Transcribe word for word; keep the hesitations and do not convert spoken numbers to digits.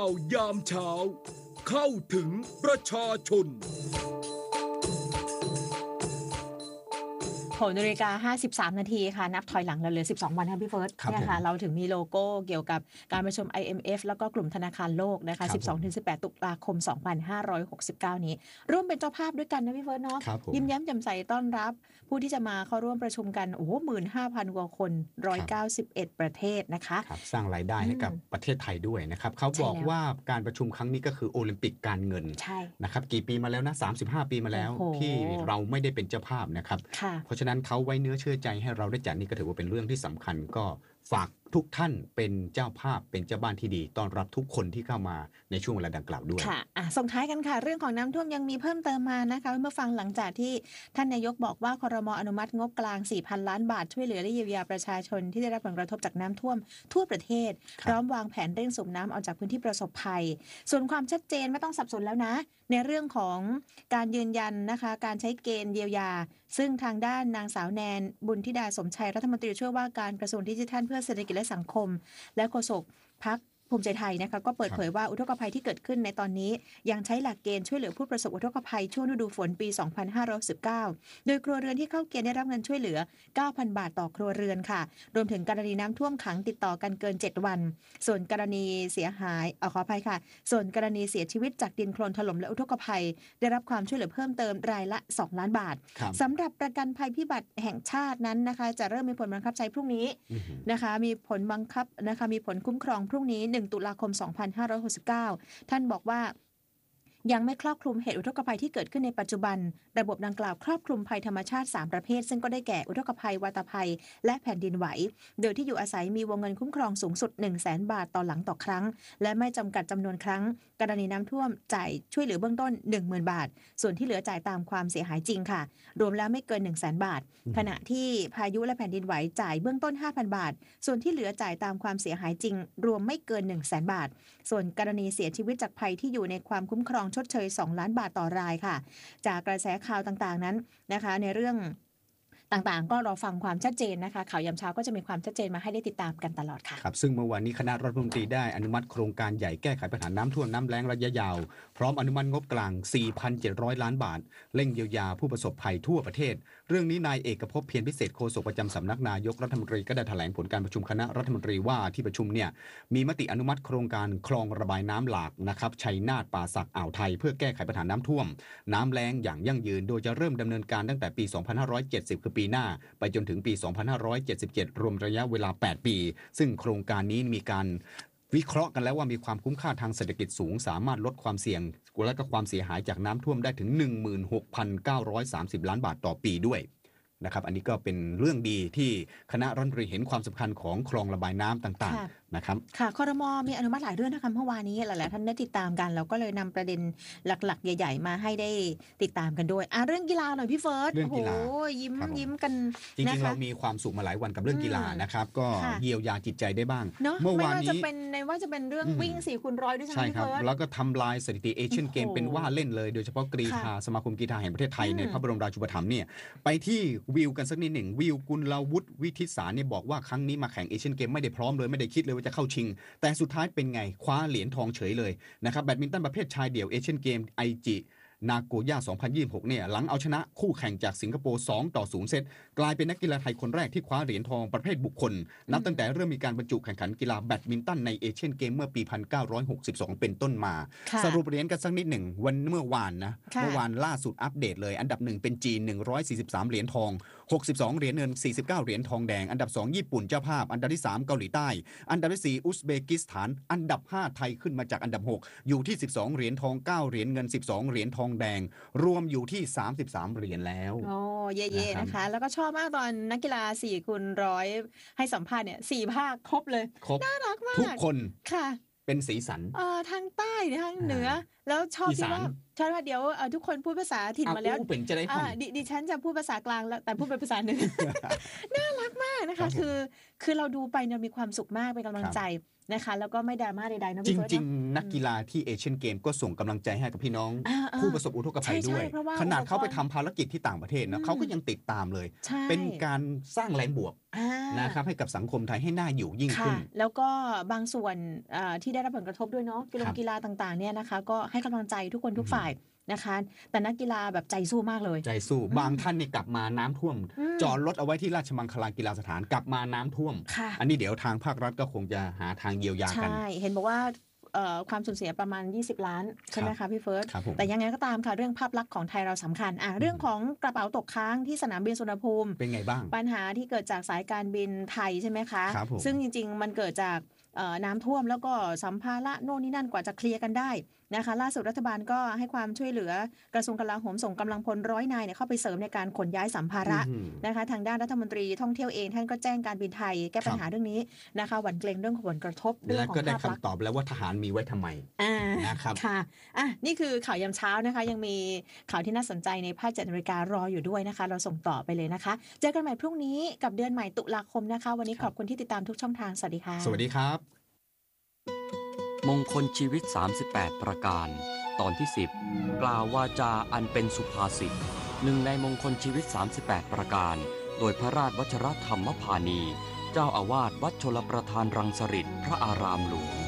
เอายามเช้าเข้าถึงประชาชนหกนาฬิกาห้าสิบสามนาทีค่ะนับถอยหลังเราเหลือสิบสองวันค่ะพี่เฟิร์สเนี่ยค่ะเราถึงมีโลโก้เกี่ยวกับการประชุม ไอ เอ็ม เอฟ แล้วก็กลุ่มธนาคารโลกนะคะ สิบสองถึงสิบแปด ตุลาคม สองพันห้าร้อยหกสิบเก้า นี้ร่วมเป็นเจ้าภาพด้วยกันนะพี่เฟิร์สเนาะยิ้มแย้มแจ่มใสต้อนรับผู้ที่จะมาเข้าร่วมประชุมกันโอ้โห หนึ่งหมื่นห้าพัน กว่าคนหนึ่งร้อยเก้าสิบเอ็ดประเทศนะคะสร้างรายได้ให้กับประเทศไทยด้วยนะครับเขาบอกว่าการประชุมครั้งนี้ก็คือโอลิมปิกการเงินนะครับกี่ปีมาแล้วนะสามสิบห้าปีมาแล้วที่เราไม่ได้เป็นเจ้าภาพนะครับเพราะฉะนั้นเขาไว้เนื้อเชื่อใจให้เราได้จัดนี่ก็ถือว่าเป็นเรื่องที่สำคัญก็ฝากทุกท่านเป็นเจ้าภาพเป็นเจ้าบ้านที่ดีต้อนรับทุกคนที่เข้ามาในช่วงเวลาดังกล่าวด้วยค่ะอ่ะส่งท้ายกันค่ะเรื่องของน้ำท่วมยังมีเพิ่มเติมมานะคะเมื่อฟังหลังจากที่ท่านนายกบอกว่าครม.อนุมัติงบกลาง สี่พัน ล้านบาทช่วยเหลือและเยียวยาประชาชนที่ได้รับผลกระทบจากน้ำท่วมทั่วประเทศพร้อมวางแผนเร่งสูบน้ำออกจากพื้นที่ประสบภัยส่วนความชัดเจนไม่ต้องสับสนแล้วนะในเรื่องของการยืนยันนะคะการใช้เกณฑ์เยียวยาซึ่งทางด้านนางสาวแนนบุญธิดาสมชัยรัฐมนตรีช่วยว่าการกระทรวงดิจิทัลเพื่อเศรษฐกิจและสังคมและโฆษกพรรคภูมิใจไทยนะคะก็เปิดเผยว่าอุทกภัยที่เกิดขึ้นในตอนนี้ยังใช้หลักเกณฑ์ช่วยเหลือผู้ประสบอุทกภัยช่วงฤดูฝนปี สองพันห้าร้อยสิบเก้า โดยครัวเรือนที่เข้าเกณฑ์ได้รับเงินช่วยเหลือ เก้าพัน บาทต่อครัวเรือนค่ะรวมถึงกรณีน้ำท่วมขังติดต่อกันเกินเจ็ดวันส่วนกรณีเสียหายเอาขออภัยค่ะส่วนกรณีเสียชีวิตจากดินโคลนถล่มและอุทกภัยได้รับความช่วยเหลือเพิ่มเติมรายละสองล้านบาทสำหรับประกันภัยพิบัติแห่งชาตินั้นนะคะจะเริ่มมีผลบังคับใช้พรุ่งนี้นะคะมีผลบังคับนะคะมีผลคุ้มครองพรุ่งนี้หนึ่งตุลาคมสองพันห้าร้อยหกสิบเก้า ท่านบอกว่ายังไม่ครอบคลุมเหตุอุทกภัยที่เกิดขึ้นในปัจจุบันระบบดังกล่าวครอบคลุมภัยธรรมชาติสามประเภทซึ่งก็ได้แก่อุทกภัยวาตภัยและแผ่นดินไหวโดยที่อยู่อาศัยมีวงเงินคุ้มครองสูงสุด หนึ่งแสน บาทต่อหลังต่อครั้งและไม่จำกัดจำนวนครั้งกรณีน้ำท่วมจ่ายช่วยเหลือเบื้องต้น หนึ่งหมื่น บาทส่วนที่เหลือจ่ายตามความเสียหายจริงค่ะรวมแล้วไม่เกิน หนึ่งแสน บาทขณะที่พายุและแผ่นดินไหวจ่ายเบื้องต้น ห้าพัน บาทส่วนที่เหลือจ่ายตามความเสียหายจริงรวมไม่เกิน หนึ่งแสน บาทส่วนกรณีเสียชีวิตจากภัยที่อยู่ในความคุ้มครองชดเชยสองล้านบาทต่อรายค่ะจากกระแสข่าวต่างๆนั้นนะคะในเรื่องต่างๆก็รอฟังความชัดเจนนะคะข่าวยามเช้าก็จะมีความชัดเจนมาให้ได้ติดตามกันตลอดค่ะครับซึ่งเมื่อวานนี้คณะรัฐมนตรีได้อนุมัติโครงการใหญ่แก้ไขปัญหาน้ำท่วมน้ำแล้งระยะยาวพร้อมอนุมัติงบกลาง สี่พันเจ็ดร้อย ล้านบาทเร่งเยียวยาผู้ประสบภัยทั่วประเทศเรื่องนี้นายเอกภพเพียรพิเศษโฆษกประจำสำนักนายกรัฐมนตรีก็ได้แถลงผลการประชุมคณะรัฐมนตรีว่าที่ประชุมเนี่ยมีมติอนุมัติโครงการคลองระบายน้ำหลากนะครับชัยนาทป่าสักอ่าวไทยเพื่อแก้ไขปัญหาน้ำท่วมน้ำแล้งอย่างยั่งยืนโดยจะเริ่มดำเนินการตั้งแต่ปี สองพันห้าร้อยเจ็ดสิบ คือปีหน้าไปจนถึงปี สองพันห้าร้อยเจ็ดสิบเจ็ด รวมระยะเวลา แปด ปีซึ่งโครงการนี้มีการวิเคราะห์กันแล้วว่ามีความคุ้มค่าทางเศรษฐกิจสูงสามารถลดความเสี่ยงและก็ความเสียหายจากน้ำท่วมได้ถึง หนึ่งหมื่นหกพันเก้าร้อยสามสิบ ล้านบาทต่อปีด้วยนะครับอันนี้ก็เป็นเรื่องดีที่คณะรัฐมนตรีเห็นความสำคัญของคลองระบายน้ำต่างๆนะครับค่ะครม.มีอนุมัติหลายเรื่องนะคะเมื่อวานนี้หลายๆท่านได้ติดตามกันเราก็เลยนำประเด็นหลักๆใหญ่ๆมาให้ได้ติดตามกันด้วยอ่ะเรื่องกีฬาหน่อยพี่เฟิร์สเรื่องกีฬาโอ้ยิ้มยิ้มกันจริงๆเรามีความสุขมาหลายวันกับเรื่องกีฬานะครับก็เยียวยาจิตใจได้บ้างเมื่อวานนี้ไม่ว่าจะเป็นในว่าจะเป็นเรื่องวิ่งสี่คูณร้อยด้วยใช่ไหมพี่เฟิร์สแล้วก็ทำลายสถิติเอเชียนเกมเป็นว่าเล่นเลยโดยเฉพาะกรีฑาสมาคมกีฬาแห่งประเทศไทยในพระบรมราชูปถัมภ์เนี่ยไปที่วิวกันสักนิดหนึ่งวิวกุลวุฒิวิทิศาเนี่ยบอกว่าครั้งนี้มาแข่งเอเชียนเกมไม่ได้พร้อมเลยไม่ได้คิดเลยว่าจะเข้าชิงแต่สุดท้ายเป็นไงคว้าเหรียญทองเฉยเลยนะครับแบดมินตันประเภทชายเดี่ยวเอเชียนเกมไอจินาโกย่าสองพันยี่สิบหกเนี่ยหลังเอาชนะคู่แข่งจากสิงคโปร์สองต่อศูนย์เซตกลายเป็นนักกีฬาไทยคนแรกที่คว้าเหรียญทองประเภทบุคคลนับตั้งแต่เริ่มมีการบรรจุแข่งขันกีฬาแบดมินตันในเอเชียนเกมเมื่อปี หนึ่งพันเก้าร้อยหกสิบสอง เป็นต้นมาสรุปเหรียญกันสักนิดหนึ่งวันเมื่อวานนะเมื่อวานล่าสุดอัปเดตเลยอันดับหนึ่งเป็นจีนหนึ่งร้อยสี่สิบสามเหรียญทองหกสิบสองเหรียญเงินสี่สิบเก้าเหรียญทองแดงอันดับสองญี่ปุ่นเจ้าภาพอันดับที่สามเกาหลีใต้อันดับที่สี่อุซเบกิสถานอันดับห้าไทยขึ้นมาจากอันดับหกอยู่ที่สิบสองเหรียญทองเก้าเหรียญเงินสิบสองเหรียญทองแดงรวมอยู่ที่สามสิบสามเหรียญแล้วโอ้เย่ๆนะคะแล้วก็ชอบมากตอนนักกีฬาสี่คูณร้อยให้สัมภาษณ์เนี่ยสี่ภาคครบเลยน่ารักมากทุกคนค่ะเป็นสีสันเอ่อทางใต้ทางเหนือแล้วชอบที่ว่าชอบว่าเดี๋ยวทุกคนพูดภาษาถิ่นมาแล้วเป็นจะได้อ่าดิฉันจะพูดภาษากลางแล้วแต่พูดเป็นภาษาเหนือน่ารักมากนะคะคือคือเราดูไปเนี่ยมีความสุขมากเป็นกำลังใจนะคะแล้วก็ไม่ดราม่าใดๆนะจพี่เฟิร์สริงเนอะๆ นักกีฬาที่เอเชียนเกมก็ส่งกำลังใจให้กับพี่น้องอ่าๆผู้ประสบอุทกภัยใช่ๆด้วยเพราะว่าขนาดเขาไปอุปกรณ์ทำภารกิจที่ต่างประเทศอืนะมเขาก็ยังติดตามเลยใช่เป็นการสร้างแรงบวกอ่านะครับให้กับสังคมไทยให้น่าอยู่ยิ่งค่ะขึ้นแล้วก็บางส่วนอ่าที่ได้รับผลกระทบด้วยเนาะกีฬาครับกีฬาต่างๆเนี่ยนะคะก็ให้กำลังใจทุกคนทุกอืมฝ่ายนะคะ แต่นักกีฬาแบบใจสู้มากเลยใจสู้บางท่านนี่กลับมาน้ำท่วมอืมจอดรถเอาไว้ที่ราชมังคลากีฬาสถานกลับมาน้ำท่วมค่ะอันนี้เดี๋ยวทางภาครัฐก็คงจะหาทางเยียวยากันใช่ เห็นบอกว่าเอ่อความสูญเสียประมาณยี่สิบล้านใช่ไหมคะพี่เฟิร์สครับผมแต่ยังไงก็ตามค่ะเรื่องภาพลักษณ์ของไทยเราสำคัญอ่ะเรื่องของกระเป๋าตกค้างที่สนามบินสุวรรณภูมิเป็นไงบ้างปัญหาที่เกิดจากสายการบินไทยใช่ไหมคะครับผมซึ่งจริงๆ มันเกิดจากเอ่อน้ำท่วมแล้วก็สัมภาระโน่นนี่นั่นกว่าจะเคลียร์กันได้นะคะล่าสุดรัฐบาลก็ให้ความช่วยเหลือกระทรวงกลาโหมส่งกำลังพลร้อยนายเนี่ยเข้าไปเสริมในการขนย้ายสัมภาระอืมนะคะทางด้านรัฐมนตรีท่องเที่ยวเองท่านก็แจ้งการบินไทยแก้ปัญหาเรื่องนี้นะคะหวั่นเกรงเรื่องของผลกระทบเรื่อและงของก็ได้ภาพลักษณ์คำตอบแล้วว่าทหารมีไว้ทำไมอ่านะครับค่ะอ่ะ นี่คือข่าวยามเช้านะคะ ยังมีข่าวที่น่าสนใจในภาคเจ็ดนาฬิการออยู่ด้วยนะคะ เราส่งต่อไปเลยนะคะ เจอกันใหม่พรุ่งนี้กับเดือนใหม่ตุลาคมนะคะ วันนี้ขอบคุณที่ติดตามทุกช่องทาง สวัสดีค่ะสวัสดีครับมงคลชีวิต สามสิบแปด ประการ ตอนที่ สิบ กล่าววาจาอันเป็นสุภาษิตหนึ่งในมงคลชีวิต สามสิบแปด ประการ โดยพระราชวัชรธรรมพานี เจ้าอาวาสวัดชลประทานรังสฤษฎ์พระอารามหลวง